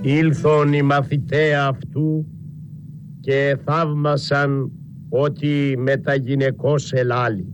Ήλθον οι μαθηταί αυτού και θαύμασαν ότι μεταγυναικός ελάλη.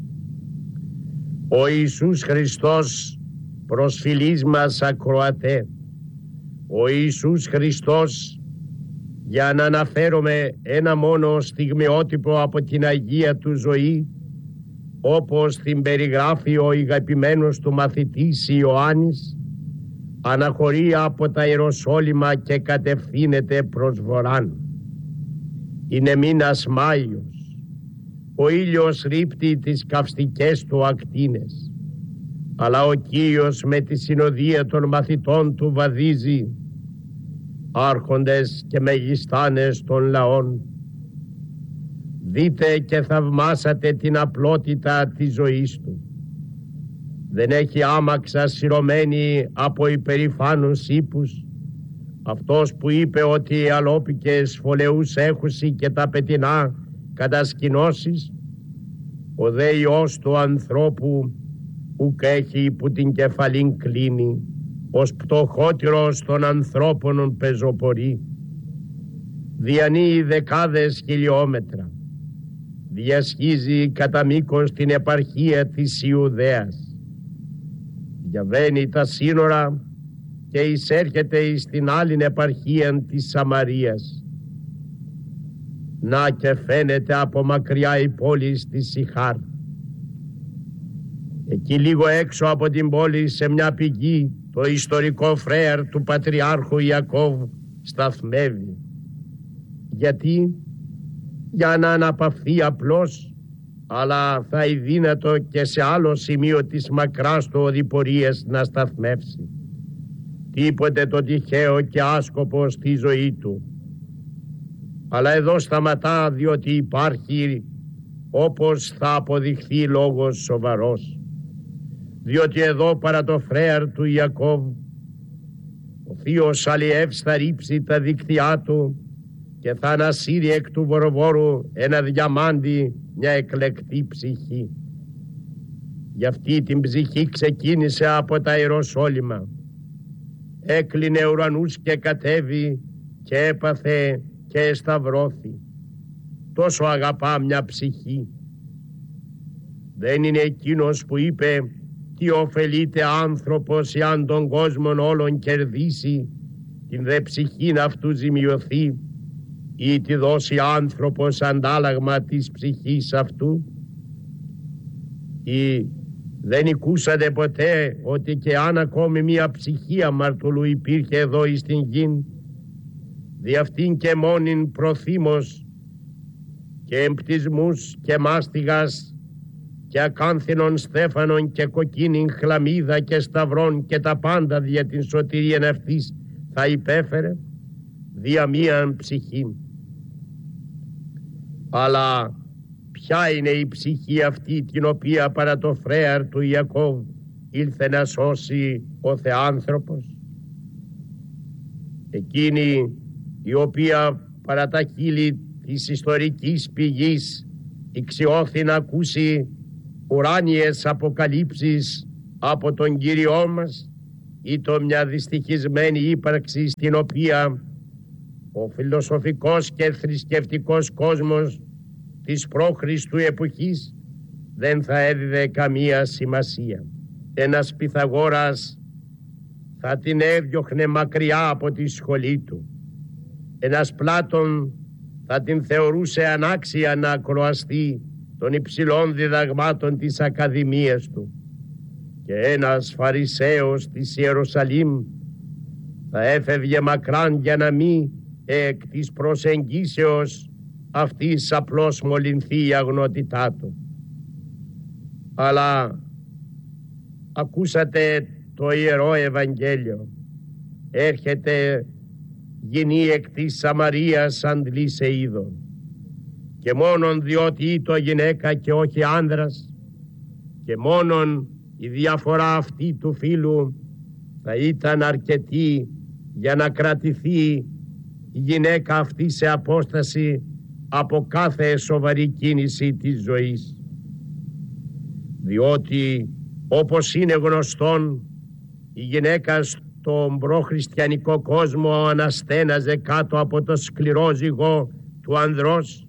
Ο Ιησούς Χριστός προσφυλής μας ακροατέ, ο Ιησούς Χριστός, για να αναφέρομαι ένα μόνο στιγμιότυπο από την Αγία του ζωή, όπως την περιγράφει ο αγαπημένος του μαθητής Ιωάννης, αναχωρεί από τα Ιεροσόλυμα και κατευθύνεται προς βορράν. Είναι μήνας Μάιος, ο ήλιος ρίπτει τις καυστικές του ακτίνες, αλλά ο Κύριος με τη συνοδεία των μαθητών του βαδίζει, άρχοντες και μεγιστάνες των λαών. Δείτε και θαυμάσατε την απλότητα της ζωής του. Δεν έχει άμαξα σειρωμένη από υπερηφάνους ύπους, αυτός που είπε ότι οι αλόπικες φωλεούς έχουσι και τα πετεινά κατασκηνώσεις, ο δε Υιός του ανθρώπου ουκ έχει που την κεφαλήν κλείνει, ως πτωχότερος των ανθρώπων πεζοπορεί. Διανύει δεκάδες χιλιόμετρα, διασχίζει κατά μήκος την επαρχία της Ιουδαίας, διαβαίνει τα σύνορα και εισέρχεται εις την άλλην επαρχία της Σαμαρίας. Να και φαίνεται από μακριά η πόλη της Σιχάρ. Εκεί λίγο έξω από την πόλη, σε μια πηγή, το ιστορικό φρέαρ του Πατριάρχου Ιακώβ σταθμεύει. Γιατί? Για να αναπαυθεί απλώς, αλλά θα είναι δύνατο και σε άλλο σημείο της μακράς του οδηπορίας να σταθμεύσει. Τίποτε το τυχαίο και άσκοπο στη ζωή του. Αλλά εδώ σταματά, διότι υπάρχει, όπως θα αποδειχθεί, λόγος σοβαρός. Διότι εδώ παρά το φρέαρ του Ιακώβ, ο θείος Αλιεύς θα ρίψει τα δίκτυά του και θα ανασύρει εκ του βοροβόρου ένα διαμάντι, μια εκλεκτή ψυχή. Γι' αυτή την ψυχή ξεκίνησε από τα Ιεροσόλυμα. Έκλεινε ουρανούς και κατέβη και έπαθε και εσταυρώθη. Τόσο αγαπά μια ψυχή. Δεν είναι εκείνος που είπε «Τι ωφελείται άνθρωπος εάν τον κόσμον όλον κερδίσει, την δε ψυχήν αυτού ζημιωθεί, ή τη δώσει άνθρωπος αντάλλαγμα της ψυχής αυτού». Ή δεν ακούσατε ποτέ ότι και αν ακόμη μια ψυχή αμαρτωλού υπήρχε εδώ εις την γην, δι' αυτήν και μόνην προθύμος και εμπτισμούς και μάστιγας και ακάνθινον στέφανον και κοκκίνην χλαμίδα και σταυρών και τα πάντα δια την σωτηρίαν αυτής θα υπέφερε, δια μίαν ψυχήν. Αλλά ποια είναι η ψυχή αυτή την οποία παρά το φρέαρ του Ιακώβ ήλθε να σώσει ο Θεάνθρωπος? Εκείνη η οποία παρά τα χείλη της ιστορικής πηγής ηξιώθη να ακούσει ουράνιες αποκαλύψεις από τον Κύριό μας, ή το μια δυστυχισμένη ύπαρξη στην οποία ο φιλοσοφικός και θρησκευτικός κόσμος της προ-Χριστού εποχής δεν θα έδιδε καμία σημασία. Ένας Πυθαγόρας θα την έδιωχνε μακριά από τη σχολή του. Ένας Πλάτων θα την θεωρούσε ανάξια να ακροαστεί των υψηλών διδαγμάτων της Ακαδημίας του. Και ένας Φαρισαίος της Ιερουσαλήμ θα έφευγε μακράν για να μην εκ της προσεγγίσεως αυτής απλώς μολυνθεί η αγνότητά του. Αλλά ακούσατε το Ιερό Ευαγγέλιο. Έρχεται γυνή εκ της Σαμαρίας αντλή σε είδο, και μόνον διότι ήτο γυναίκα και όχι άνδρας, και μόνον η διαφορά αυτή του φύλου θα ήταν αρκετή για να κρατηθεί η γυναίκα αυτή σε απόσταση από κάθε σοβαρή κίνηση της ζωής. Διότι όπως είναι γνωστόν, η γυναίκα στον προχριστιανικό κόσμο αναστέναζε κάτω από το σκληρό ζυγό του ανδρός,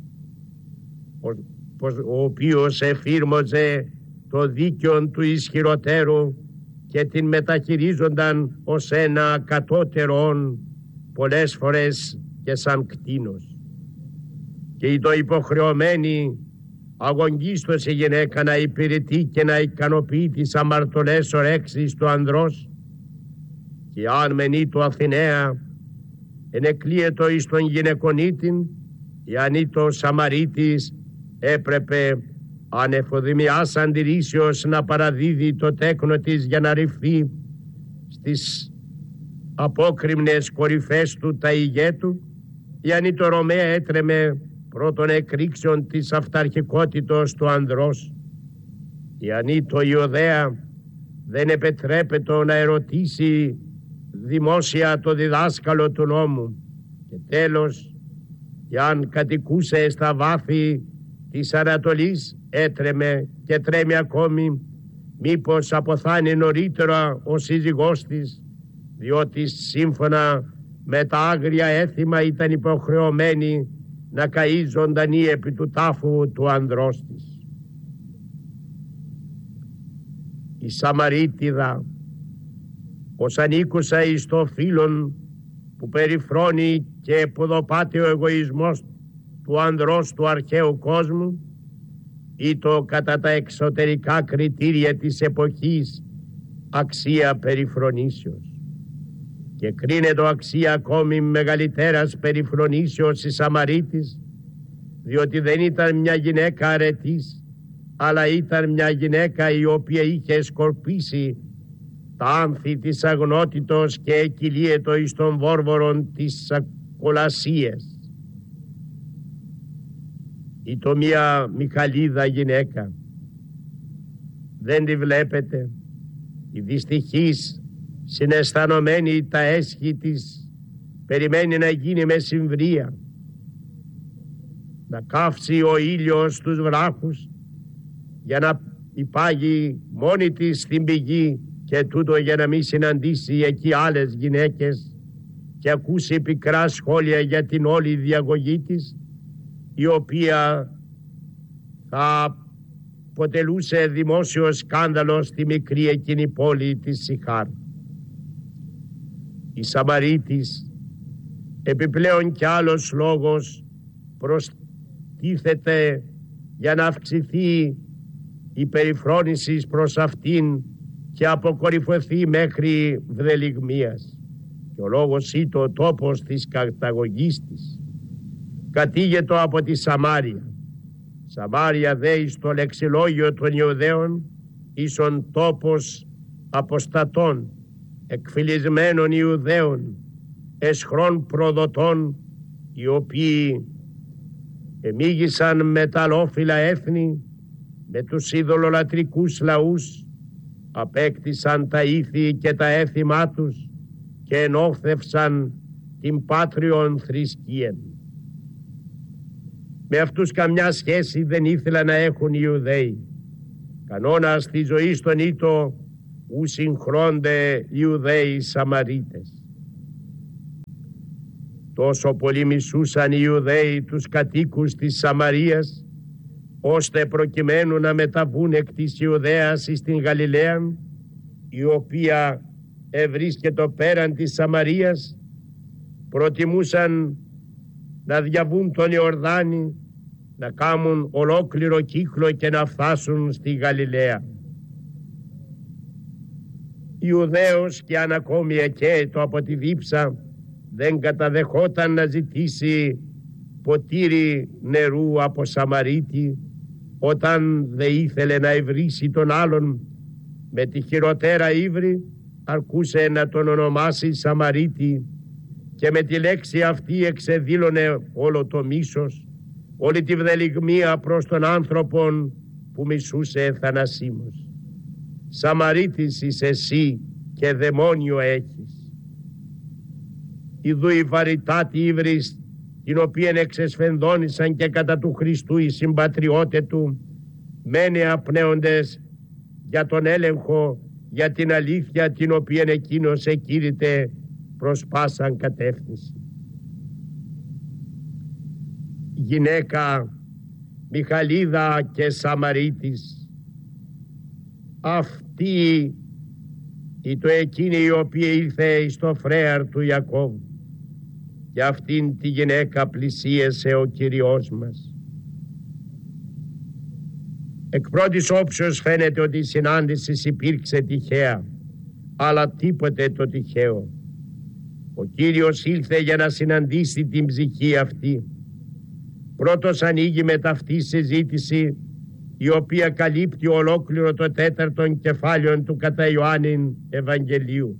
ο οποίος εφήρμοζε το δίκαιο του ισχυροτέρου και την μεταχειρίζονταν ως ένα κατώτερον, πολλές φορές και σαν κτήνος. Και η το υποχρεωμένη αγωνγίστος η γυναίκα να υπηρετεί και να ικανοποιεί τις αμαρτωλές ορέξεις του ανδρός, και αν μενεί το Αθηναία ενεκλείετο εις τον γυναικονίτην, ή αν ήτο Σαμαρίτης έπρεπε ανεφοδημιάς αντιρρήσεως να παραδίδει το τέκνο της για να ρηφθεί στις απόκριμνες κορυφές του τα ηγέτου, ή αν ήτο Ρωμαία έτρεμε πρώτων εκρήξεων της αυταρχικότητος του ανδρός, ή αν ήτο Ιουδαία δεν επετρέπεται να ερωτήσει δημόσια το διδάσκαλο του νόμου, και τέλος, κι αν κατοικούσε στα βάθη της Ανατολής έτρεμε και τρέμει ακόμη μήπως αποθάνει νωρίτερα ο σύζυγός της, διότι σύμφωνα με τα άγρια έθιμα ήταν υποχρεωμένη να καεί ζωντανή επί του τάφου του ανδρός της. Η Σαμαρίτιδα, ως ανήκουσα εις το φίλον που περιφρόνει και ποδοπάται ο εγωισμός του ανδρός του αρχαίου κόσμου, ή το κατά τα εξωτερικά κριτήρια της εποχής αξία περιφρονήσεως, και κρίνεται αξία ακόμη μεγαλύτερας περιφρονήσεως η Σαμαρίτης, διότι δεν ήταν μια γυναίκα αρετής, αλλά ήταν μια γυναίκα η οποία είχε σκορπίσει τα άνθη της αγνότητος και εκκυλίετο εις των βόρβορων της ακολασίας. Ή το μια Μιχαλίδα γυναίκα, δεν τη βλέπετε, η δυστυχής συναισθανωμένη τα έσχη της περιμένει να γίνει μεσημβρία, να καύσει ο ήλιος στους βράχους για να υπάγει μόνη της στην πηγή, και τούτο για να μην συναντήσει εκεί άλλες γυναίκες και ακούσει πικρά σχόλια για την όλη διαγωγή της, η οποία θα αποτελούσε δημόσιο σκάνδαλο στη μικρή εκείνη πόλη της Σιχάρ. Η Σαμαρίτης, επιπλέον κι άλλος λόγος προστίθεται για να αυξηθεί η περιφρόνηση προς αυτήν και αποκορυφωθεί μέχρι βδελιγμίας. Και ο λόγος ή το τόπος της καταγωγής της κατήγετο από τη Σαμάρια. Σαμάρια δε εις το λεξιλόγιο των Ιουδαίων ίσον τόπος αποστατών, εκφυλισμένων Ιουδαίων, εσχρών προδοτών, οι οποίοι εμίγησαν με τα αλόφυλα έθνη, με τους ειδωλολατρικούς λαούς, απέκτησαν τα ήθη και τα έθιμά τους και ενόχθευσαν την πάτριον θρησκείαν. Με αυτούς καμιά σχέση δεν ήθελαν να έχουν οι Ιουδαίοι. Κανόνα στη ζωή στον ήτο ου συγχρόνται οι Ιουδαίοι Σαμαρίτες. Τόσο πολύ μισούσαν οι Ιουδαίοι τους κατοίκους της Σαμαρίας, ώστε προκειμένου να μεταβούν εκ της Ιουδαίας στην Γαλιλαία, η οποία ευρίσκεται πέραν της Σαμαρίας, προτιμούσαν να διαβούν τον Ιορδάνη, να κάνουν ολόκληρο κύκλο και να φτάσουν στη Γαλιλαία. Ιουδαίος και αν ακόμη εκέτο από τη δίψα δεν καταδεχόταν να ζητήσει ποτήρι νερού από Σαμαρίτη, όταν δεν ήθελε να ευρύσει τον άλλον με τη χειροτέρα ύβρη, αρκούσε να τον ονομάσει Σαμαρίτη, και με τη λέξη αυτή εξεδήλωνε όλο το μίσος, όλη τη βδελιγμία προς τον άνθρωπον που μισούσε θανασίμως. Σαμαρίτης είσαι εσύ και δαιμόνιο έχεις. Ιδού η βαρυτάτη ύβρις, την οποία εξεσφενδόνησαν και κατά του Χριστού οι συμπατριώτε του, μένε απνέοντες για τον έλεγχο για την αλήθεια την οποία εκείνος εκήρυτε προς πάσαν κατεύθυνση. Γυναίκα Μιχαλίδα και Σαμαρίτης, αυτή η το εκείνη η οποία ήρθε στο φρέαρ του Ιακώβ, και αυτήν τη γυναίκα πλησίασε ο Κύριος μας. Εκ πρώτης όψεως φαίνεται ότι η συνάντηση υπήρξε τυχαία, αλλά τίποτε το τυχαίο. Ο Κύριος ήλθε για να συναντήσει την ψυχή αυτή. Πρώτος ανοίγει με ταυτή συζήτηση, η οποία καλύπτει ολόκληρο το 4ο κεφάλαιο του κατά Ιωάννην Ευαγγελίου.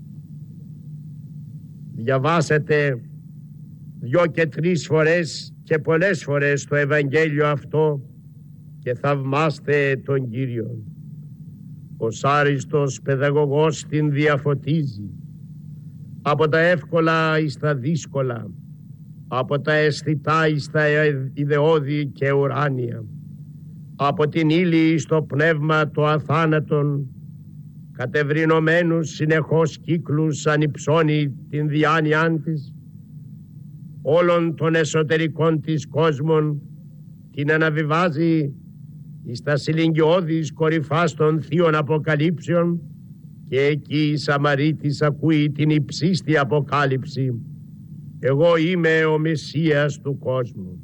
Διαβάσετε 2 και 3 φορές και πολλές φορές το Ευαγγέλιο αυτό και θαυμάστε τον Κύριο. Ο άριστος παιδαγωγός την διαφωτίζει από τα εύκολα εις τα δύσκολα, από τα αισθητά εις τα ιδεώδη και ουράνια, από την ύλη στο πνεύμα το αθάνατον, κατευρυνωμένους συνεχώς κύκλους ανυψώνει την διάνοιά της, όλων των εσωτερικών της κόσμων την αναβιβάζει εις τα συλλιγγιώδης κορυφάς των θείων αποκαλύψεων, και εκεί η Σαμαρίτης ακούει την υψίστη αποκάλυψη: εγώ είμαι ο Μεσσίας του κόσμου.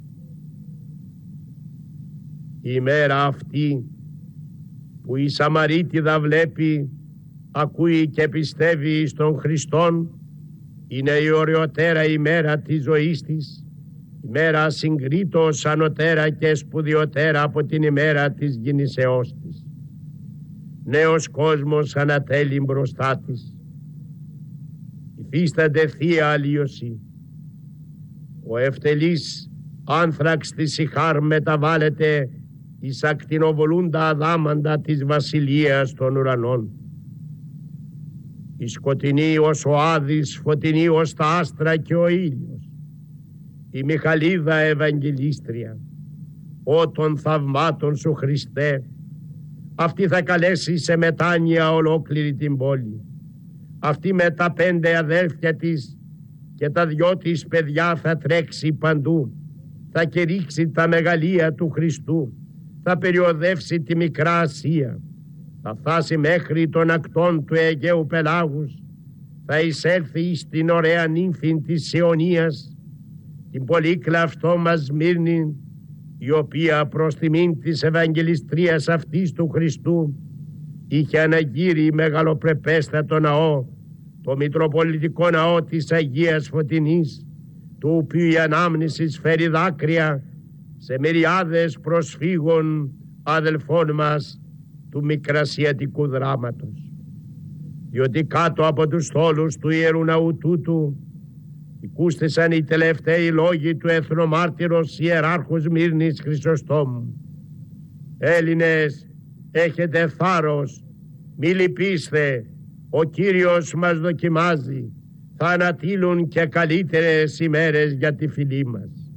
Η ημέρα αυτή που η Σαμαρίτιδα βλέπει, ακούει και πιστεύει στον Χριστόν, είναι η ωραιότερα ημέρα της ζωής της, ημέρα συγκρίτως ανωτέρα και σπουδιωτέρα από την ημέρα της γεννήσεώς της. Νέος κόσμος ανατέλει μπροστά της. Υφίσταται θεία αλλίωση. Ο ευτελής άνθραξ της Ιχάρ μεταβάλλεται εις ακτινοβολούντα αδάμαντα της βασιλείας των ουρανών. Η σκοτεινή ως ο Άδης, φωτεινή ως τα άστρα και ο ήλιος. Η Μιχαλίδα Ευαγγελίστρια, «Ω των θαυμάτων σου Χριστέ», αυτή θα καλέσει σε μετάνοια ολόκληρη την πόλη. Αυτή με τα 5 αδέρφια της και τα 2 της παιδιά θα τρέξει παντού, θα κηρύξει τα μεγαλεία του Χριστού, θα περιοδεύσει τη Μικρά Ασία, θα φτάσει μέχρι των ακτών του Αιγαίου Πελάγους, θα εισέλθει στην ωραία νύμφη της Ιωνίας, την πολύ κλαυτό μας Σμύρνη, η οποία προς τιμήν της Ευαγγελιστρίας αυτής του Χριστού είχε αναγύρει μεγαλοπρεπέστατο ναό, το Μητροπολιτικό Ναό της Αγίας Φωτεινής, του οποίου η ανάμνηση φέρει δάκρυα σε μυριάδες προσφύγων αδελφών μας του μικρασιατικού δράματος. Διότι κάτω από τους στόλους του Ιερού Ναού τούτου οικούστησαν οι τελευταίοι λόγοι του εθνομάρτυρος Ιεράρχου Σμύρνης Χρυσοστόμου: Έλληνες, έχετε θάρρος, μη λυπήστε, ο Κύριος μας δοκιμάζει, θα ανατείλουν και καλύτερες ημέρες για τη φυλή μας.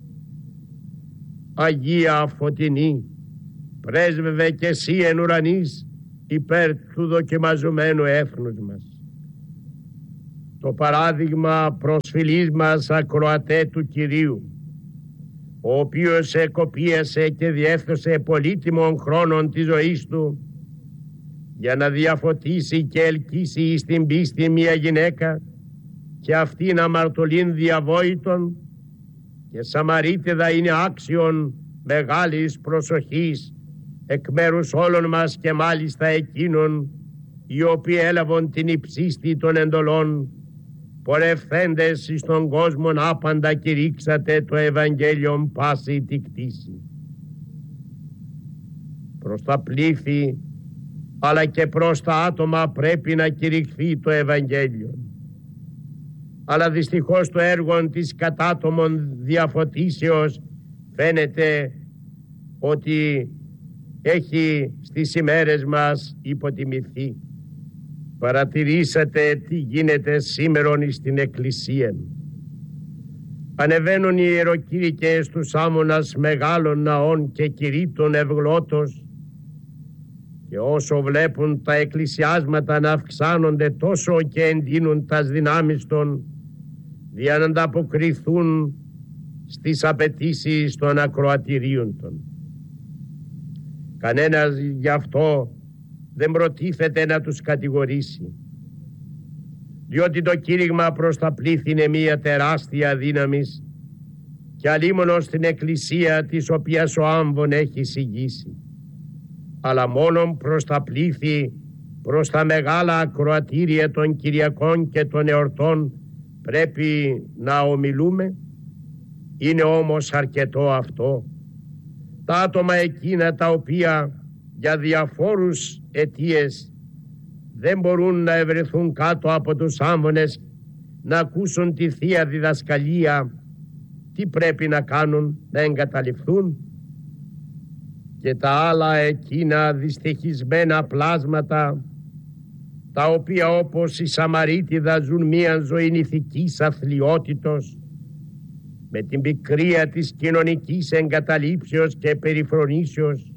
Αγία Φωτεινή, πρέσβευε και εσύ εν ουρανής υπέρ του δοκιμαζομένου έθνους μας. Το παράδειγμα προσφυλής μας ακροατέ του Κυρίου, ο οποίος εκοπίασε και διέφθωσε πολύτιμων χρόνων της ζωής του για να διαφωτίσει και ελκύσει εις την πίστη μια γυναίκα και αυτήν αμαρτωλήν διαβόητον, και Σαμαρίτιδα είναι άξιον μεγάλης προσοχής εκ μέρους όλων μας, και μάλιστα εκείνων οι οποίοι έλαβαν την υψίστη των εντολών, πορευθέντες εις τον κόσμον άπαντα κηρύξατε το Ευαγγέλιον πάση τη κτήση. Προς τα πλήθη αλλά και προς τα άτομα πρέπει να κηρυχθεί το Ευαγγέλιο. Αλλά δυστυχώς το έργο της κατάτομων διαφωτίσεως φαίνεται ότι έχει στις ημέρες μας υποτιμηθεί. Παρατηρήσατε τι γίνεται σήμερον στην Εκκλησία. Ανεβαίνουν οι ιεροκήρυκες τους άμμονας μεγάλων ναών και κηρύττων ευγλώτος, και όσο βλέπουν τα εκκλησιάσματα να αυξάνονται τόσο και εντείνουν τας δυνάμεις των για να ανταποκριθούν στις απαιτήσεις των ακροατηρίων των. Κανένας γι' αυτό δεν προτίθεται να τους κατηγορήσει, διότι το κήρυγμα προς τα πλήθη είναι μια τεράστια δύναμης και αλίμονο στην εκκλησία της οποίας ο Άμβον έχει εισηγήσει, αλλά μόνον προς τα πλήθη, προς τα μεγάλα ακροατήρια των Κυριακών και των εορτών πρέπει να ομιλούμε. Είναι όμως αρκετό αυτό? Τα άτομα εκείνα τα οποία για διαφόρους αιτίες δεν μπορούν να ευρεθούν κάτω από τους άμβονες να ακούσουν τη Θεία Διδασκαλία, τι πρέπει να κάνουν? Να εγκαταλειφθούν? Και τα άλλα εκείνα δυστυχισμένα πλάσματα, τα οποία όπως οι Σαμαρίτιδα ζουν μία ζωή ηθικής αθλιότητος, με την πικρία της κοινωνικής εγκαταλείψεως και περιφρονήσεως,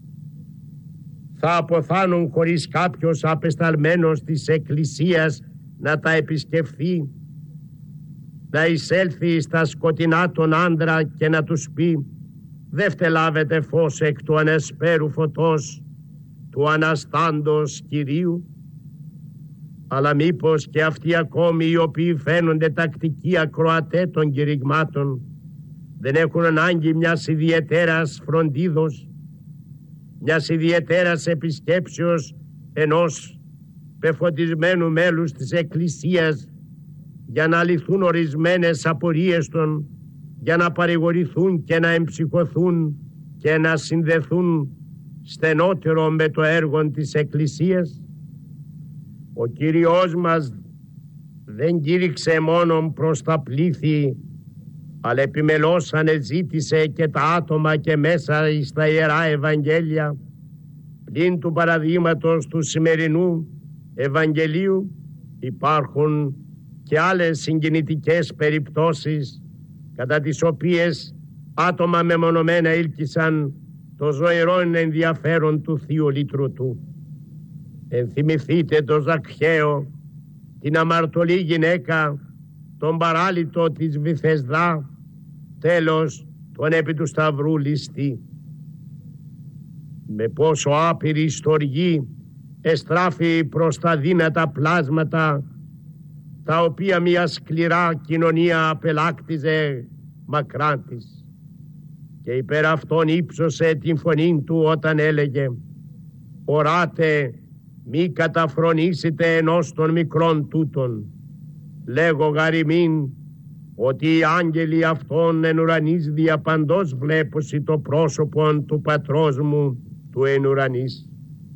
θα αποθάνουν χωρίς κάποιος απεσταλμένος της Εκκλησίας να τα επισκεφθεί, να εισέλθει στα σκοτεινά τον άντρα και να τους πει: «Δε φτελάβετε φως εκ του ανεσπέρου φωτός του Αναστάντος Κυρίου». Αλλά μήπως και αυτοί ακόμη οι οποίοι φαίνονται τακτικοί ακροατέ των κηρυγμάτων δεν έχουν ανάγκη μιας ιδιαιτέρας φροντίδος, μιας ιδιαιτέρας επισκέψεως ενός πεφωτισμένου μέλους της Εκκλησίας για να λυθούν ορισμένες απορίες των, για να παρηγορηθούν και να εμψυχωθούν και να συνδεθούν στενότερο με το έργο της Εκκλησίας? Ο Κύριος μας δεν κήρυξε μόνον προς τα πλήθη, αλλά επιμελώς ανεζήτησε και τα άτομα και μέσα στα Ιερά Ευαγγέλια, πλην του παραδείγματος του σημερινού Ευαγγελίου υπάρχουν και άλλες συγκινητικές περιπτώσεις κατά τις οποίες άτομα μεμονωμένα ήλκησαν το ζωηρό ενδιαφέρον του Θείου Λυτρωτού. Ενθυμηθείτε το Ζακχαίο, την αμαρτωλή γυναίκα, τον παράλυτο της Βηθεσδά, τέλος τον επί του Σταυρού ληστή. Με πόσο άπειρη στοργή εστράφει προς τα δύνατα πλάσματα, τα οποία μια σκληρά κοινωνία απελάκτιζε μακράν της, και υπέρ αυτών ύψωσε την φωνή του όταν έλεγε: «Οράτε, μη καταφρονήσετε ενός των μικρών τούτων. Λέγω γαριμήν ότι οι άγγελοι αυτών εν ουρανής διαπαντός βλέπουσι το πρόσωπον του πατρός μου του εν ουρανής».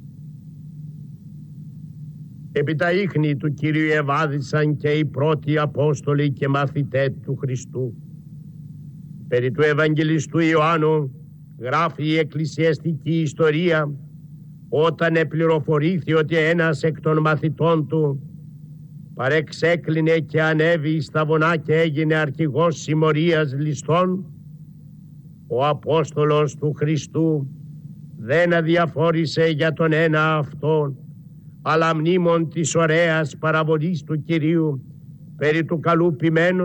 Επί τα ίχνη του Κυρίου ευάδισαν και οι πρώτοι Απόστολοι και μαθητέ του Χριστού. Περί του Ευαγγελιστού Ιωάννου γράφει η εκκλησιαστική ιστορία, όταν επληροφορήθη ότι ένας εκ των μαθητών του παρεξέκλεινε και ανέβη στα βουνά και έγινε αρχηγός συμμορίας ληστών, ο Απόστολος του Χριστού δεν αδιαφόρησε για τον ένα αυτόν, αλλά μνήμον της ωραίας παραβολής του Κυρίου περί του καλού ποιμένου